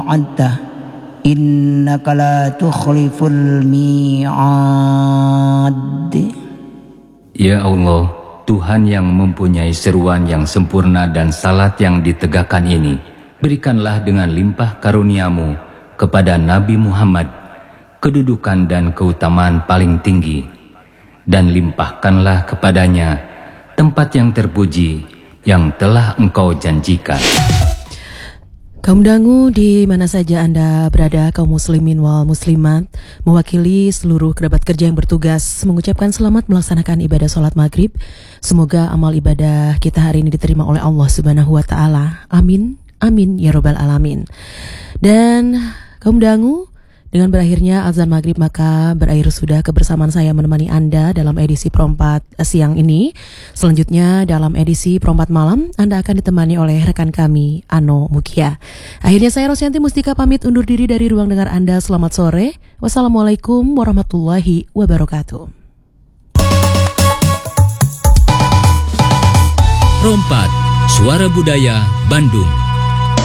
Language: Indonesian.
wa'adta innaka la tukhliful mi'ad. Ya Allah, Tuhan yang mempunyai seruan yang sempurna dan salat yang ditegakkan ini, berikanlah dengan limpah karuniamu kepada Nabi Muhammad kedudukan dan keutamaan paling tinggi, dan limpahkanlah kepadanya tempat yang terpuji yang telah Engkau janjikan. Kaum dangu di mana saja Anda berada, kaum muslimin wal muslimat, mewakili seluruh kerabat kerja yang bertugas mengucapkan selamat melaksanakan ibadah sholat maghrib. Semoga amal ibadah kita hari ini diterima oleh Allah Subhanahu wa Ta'ala. Amin, amin ya Rabbal Alamin. Dan kaum dangu, dengan berakhirnya azan maghrib maka berakhir sudah kebersamaan saya menemani Anda dalam edisi Perempat siang ini. Selanjutnya dalam edisi Perempat malam Anda akan ditemani oleh rekan kami Ano Mukia. Akhirnya saya Rosyanti Mustika pamit undur diri dari ruang dengar Anda. Selamat sore. Wassalamualaikum warahmatullahi wabarakatuh. Perempat, Suara Budaya Bandung.